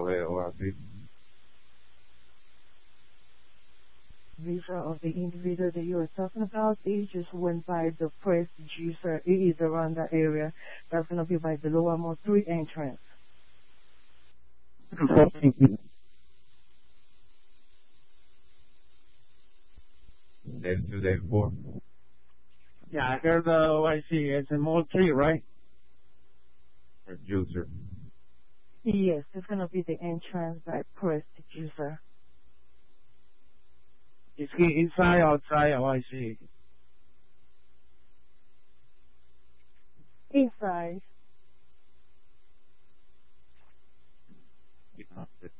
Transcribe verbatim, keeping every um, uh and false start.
L I C. Visa of the individual that you are talking about, they just went by the press juicer. It is around that area. That's going to be by the lower mall three entrance. Day two, day four. Yeah, I heard the O I C. It's in mall three, right? Or juicer. Yes, it's going to be the entrance by press juicer. Is he inside or outside O I C? Inside. Yeah.